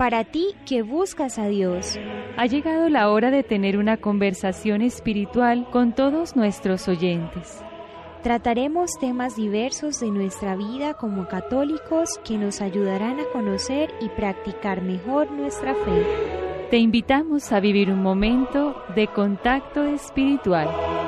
Para ti que buscas a Dios, ha llegado la hora de tener una conversación espiritual con todos nuestros oyentes. Trataremos temas diversos de nuestra vida como católicos que nos ayudarán a conocer y practicar mejor nuestra fe. Te invitamos a vivir un momento de contacto espiritual.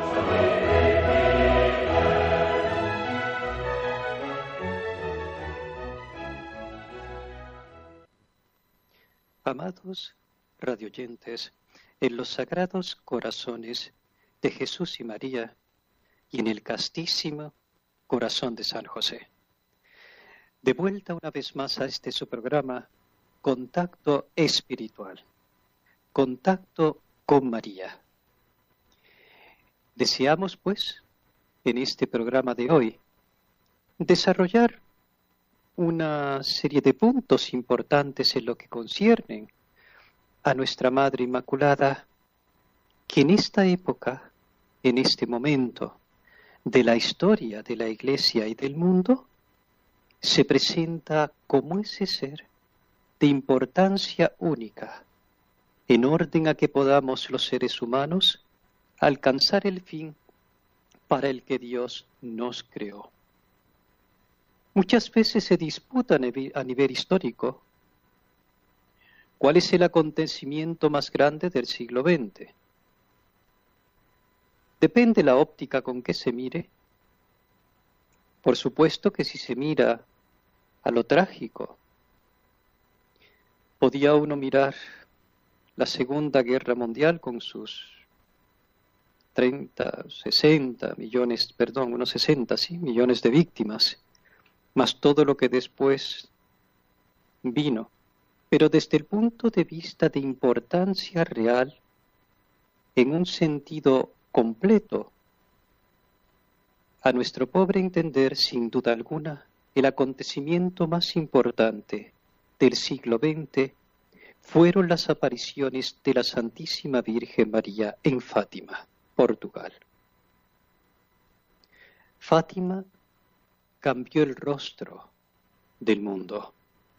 Amados radioyentes, en los sagrados corazones de Jesús y María y en el castísimo corazón de San José. De vuelta una vez más a este su programa, Contacto Espiritual, Contacto con María. Deseamos, pues, en este programa de hoy, desarrollar una serie de puntos importantes en lo que conciernen a nuestra Madre Inmaculada, que en esta época, en este momento de la historia de la Iglesia y del mundo, se presenta como ese ser de importancia única, en orden a que podamos los seres humanos alcanzar el fin para el que Dios nos creó. Muchas veces se disputa a nivel histórico cuál es el acontecimiento más grande del siglo XX. Depende la óptica con que se mire. Por supuesto que si se mira a lo trágico, podía uno mirar la Segunda Guerra Mundial con sus 60 millones de víctimas, más todo lo que después vino, pero desde el punto de vista de importancia real, en un sentido completo, a nuestro pobre entender, sin duda alguna, el acontecimiento más importante del siglo XX fueron las apariciones de la Santísima Virgen María en Fátima, Portugal. Fátima cambió el rostro del mundo.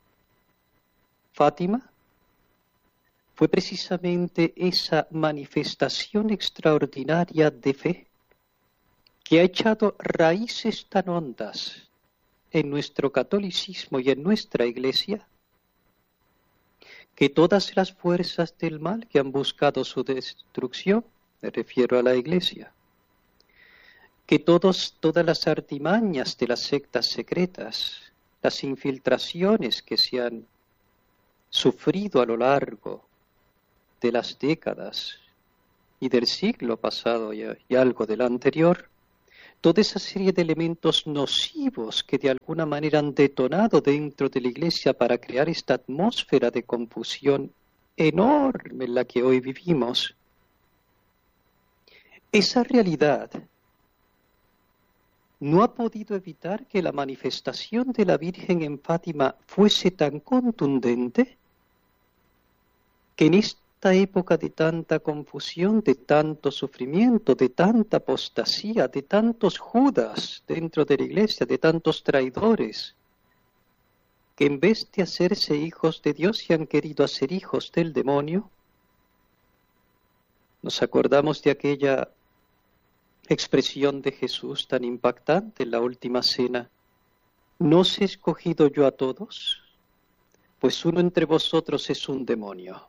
Fátima fue precisamente esa manifestación extraordinaria de fe que ha echado raíces tan hondas en nuestro catolicismo y en nuestra Iglesia, que todas las fuerzas del mal que han buscado su destrucción, me refiero a la Iglesia, que todas las artimañas de las sectas secretas, las infiltraciones que se han sufrido a lo largo de las décadas y del siglo pasado y algo del anterior, toda esa serie de elementos nocivos que de alguna manera han detonado dentro de la Iglesia para crear esta atmósfera de confusión enorme en la que hoy vivimos, esa realidad no ha podido evitar que la manifestación de la Virgen en Fátima fuese tan contundente que en esta época de tanta confusión, de tanto sufrimiento, de tanta apostasía, de tantos Judas dentro de la Iglesia, de tantos traidores, que en vez de hacerse hijos de Dios se han querido hacer hijos del demonio, nos acordamos de aquella expresión de Jesús tan impactante en la última cena: ¿no os he escogido yo a todos? Pues uno entre vosotros es un demonio.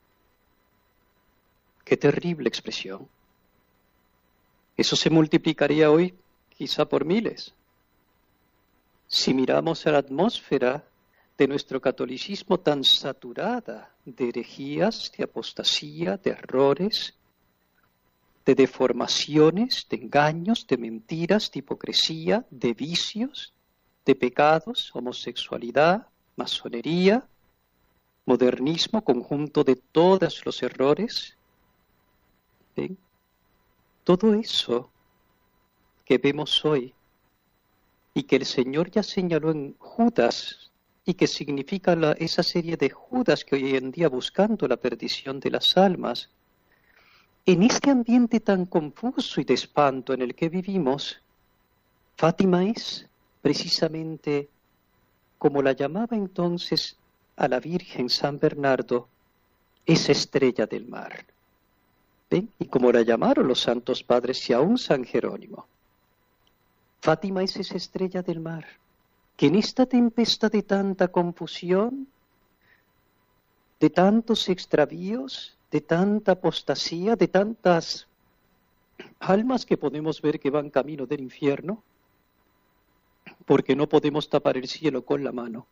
Qué terrible expresión. Eso se multiplicaría hoy quizá por miles. Si miramos a la atmósfera de nuestro catolicismo tan saturada de herejías, de apostasía, de errores, de deformaciones, de engaños, de mentiras, de hipocresía, de vicios, de pecados, homosexualidad, masonería, modernismo, conjunto de todos los errores. ¿Sí? Todo eso que vemos hoy y que el Señor ya señaló en Judas y que significa esa serie de Judas que hoy en día buscando la perdición de las almas, en este ambiente tan confuso y de espanto en el que vivimos, Fátima es precisamente, como la llamaba entonces a la Virgen San Bernardo esa estrella del mar. ¿Ven? Y como la llamaron los santos padres y aún San Jerónimo. Fátima es esa estrella del mar, que en esta tempestad de tanta confusión, de tantos extravíos, de tanta apostasía, de tantas almas que podemos ver que van camino del infierno, porque no podemos tapar el cielo con la mano.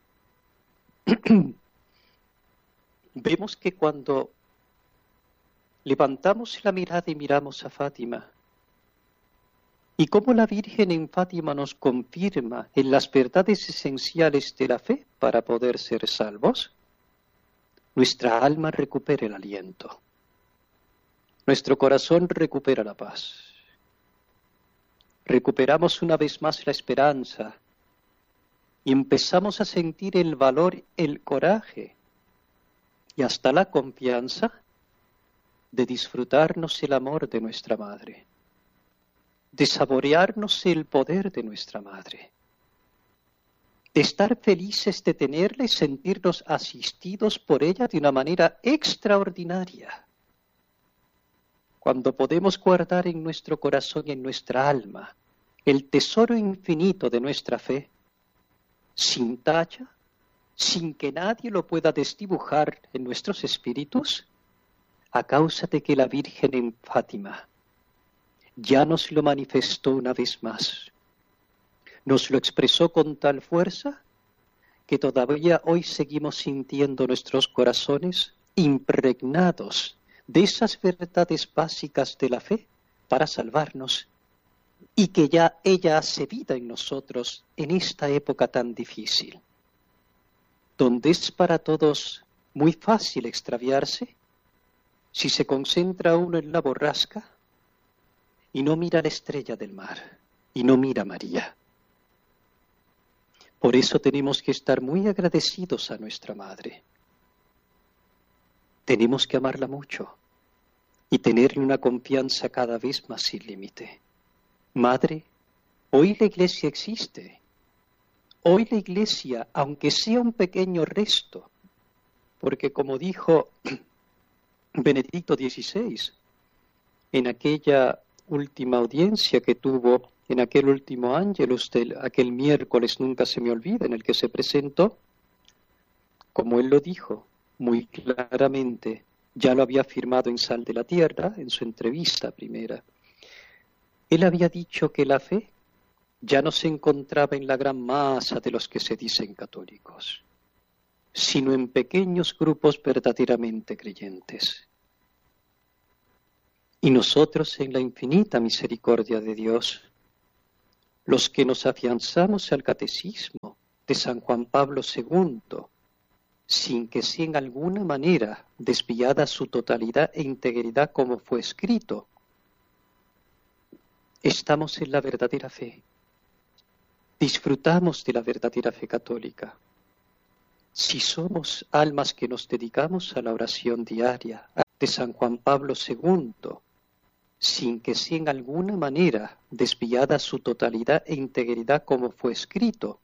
Vemos que cuando levantamos la mirada y miramos a Fátima, y cómo la Virgen en Fátima nos confirma en las verdades esenciales de la fe para poder ser salvos, nuestra alma recupera el aliento, nuestro corazón recupera la paz, recuperamos una vez más la esperanza y empezamos a sentir el valor, el coraje y hasta la confianza de disfrutarnos el amor de nuestra Madre, de saborearnos el poder de nuestra Madre, de estar felices de tenerla y sentirnos asistidos por ella de una manera extraordinaria. Cuando podemos guardar en nuestro corazón y en nuestra alma el tesoro infinito de nuestra fe, sin talla, sin que nadie lo pueda desdibujar en nuestros espíritus, a causa de que la Virgen en Fátima ya nos lo manifestó una vez más. Nos lo expresó con tal fuerza que todavía hoy seguimos sintiendo nuestros corazones impregnados de esas verdades básicas de la fe para salvarnos, y que ya ella hace vida en nosotros en esta época tan difícil, donde es para todos muy fácil extraviarse si se concentra uno en la borrasca y no mira la estrella del mar y no mira a María. Por eso tenemos que estar muy agradecidos a nuestra Madre. Tenemos que amarla mucho y tenerle una confianza cada vez más sin límite. Madre, hoy la Iglesia existe. Hoy la Iglesia, aunque sea un pequeño resto, porque como dijo Benedicto XVI, en aquella última audiencia que tuvo, en aquel último Ángelus, aquel miércoles nunca se me olvida, en el que se presentó, como él lo dijo muy claramente, ya lo había afirmado en Sal de la Tierra, en su entrevista primera. Él había dicho que la fe ya no se encontraba en la gran masa de los que se dicen católicos, sino en pequeños grupos verdaderamente creyentes. Y nosotros, en la infinita misericordia de Dios, los que nos afianzamos al catecismo de San Juan Pablo II, sin que sea en alguna manera desviada su totalidad e integridad como fue escrito, estamos en la verdadera fe. Disfrutamos de la verdadera fe católica. Si somos almas que nos dedicamos a la oración diaria de San Juan Pablo II, sin que sea en alguna manera desviada su totalidad e integridad como fue escrito,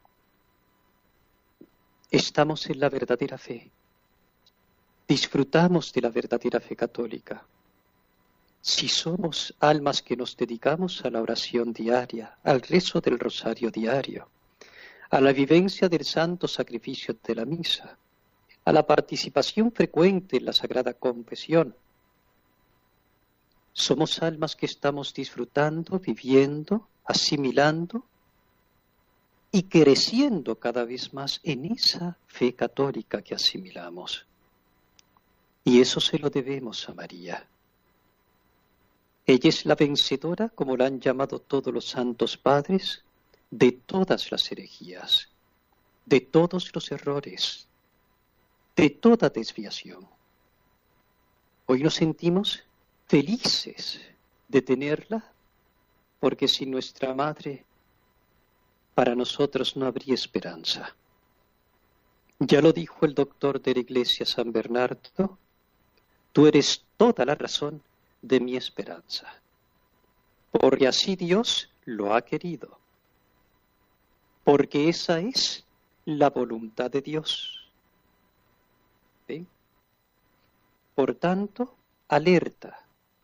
estamos en la verdadera fe. Disfrutamos de la verdadera fe católica. Si somos almas que nos dedicamos a la oración diaria, al rezo del rosario diario, a la vivencia del santo sacrificio de la misa, a la participación frecuente en la Sagrada Confesión, somos almas que estamos disfrutando, viviendo, asimilando y creciendo cada vez más en esa fe católica que asimilamos. Y eso se lo debemos a María. Ella es la vencedora, como la han llamado todos los santos padres, de todas las herejías, de todos los errores, de toda desviación. Hoy nos sentimos felices de tenerla, porque sin nuestra Madre, para nosotros no habría esperanza. Ya lo dijo el doctor de la Iglesia San Bernardo, tú eres toda la razón de mi esperanza, porque así Dios lo ha querido, porque esa es la voluntad de Dios. ¿Ven? Por tanto, alerta.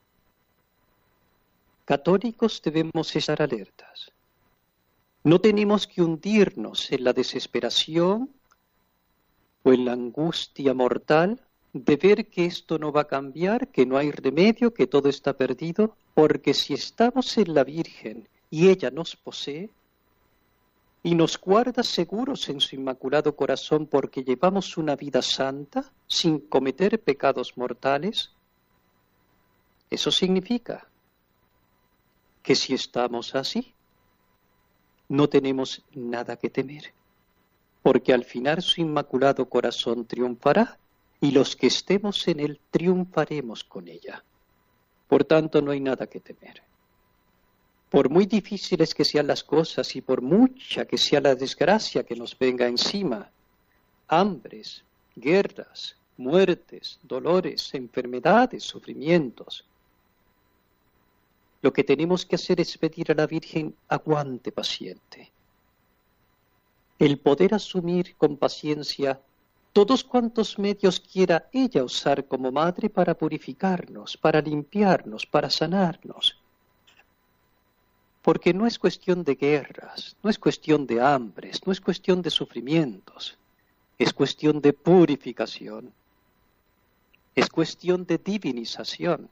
Católicos debemos estar alertas. No tenemos que hundirnos en la desesperación o en la angustia mortal de ver que esto no va a cambiar, que no hay remedio, que todo está perdido, porque si estamos en la Virgen y ella nos posee y nos guarda seguros en su inmaculado corazón porque llevamos una vida santa, sin cometer pecados mortales, eso significa que si estamos así, no tenemos nada que temer, porque al final su inmaculado corazón triunfará y los que estemos en él triunfaremos con ella. Por tanto, no hay nada que temer. Por muy difíciles que sean las cosas y por mucha que sea la desgracia que nos venga encima, hambres, guerras, muertes, dolores, enfermedades, sufrimientos, lo que tenemos que hacer es pedir a la Virgen aguante paciente. El poder asumir con paciencia todos cuantos medios quiera ella usar como madre para purificarnos, para limpiarnos, para sanarnos. Porque no es cuestión de guerras, no es cuestión de hambres, no es cuestión de sufrimientos, es cuestión de purificación, es cuestión de divinización.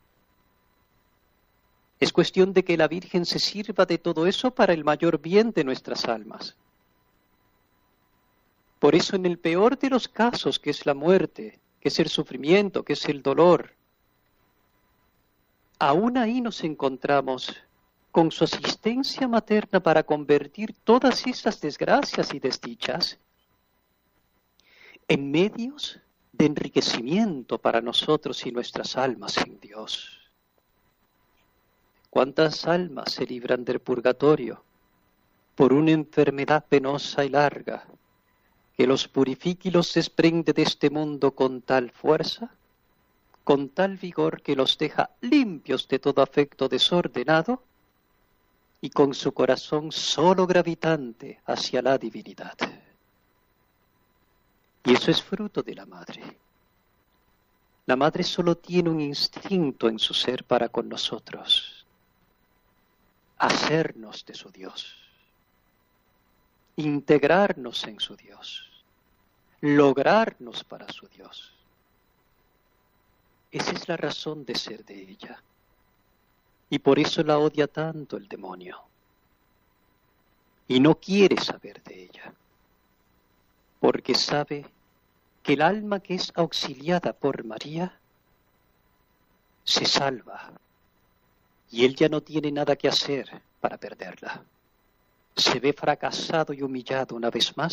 Es cuestión de que la Virgen se sirva de todo eso para el mayor bien de nuestras almas. Por eso en el peor de los casos, que es la muerte, que es el sufrimiento, que es el dolor, aún ahí nos encontramos con su asistencia materna para convertir todas esas desgracias y desdichas en medios de enriquecimiento para nosotros y nuestras almas en Dios. ¿Cuántas almas se libran del purgatorio por una enfermedad penosa y larga que los purifica y los desprende de este mundo con tal fuerza, con tal vigor que los deja limpios de todo afecto desordenado y con su corazón solo gravitante hacia la divinidad? Y eso es fruto de la Madre. La Madre solo tiene un instinto en su ser para con nosotros: hacernos de su Dios, integrarnos en su Dios, lograrnos para su Dios. Esa es la razón de ser de ella. Y por eso la odia tanto el demonio. Y no quiere saber de ella. Porque sabe que el alma que es auxiliada por María se salva. Y él ya no tiene nada que hacer para perderla. Se ve fracasado y humillado una vez más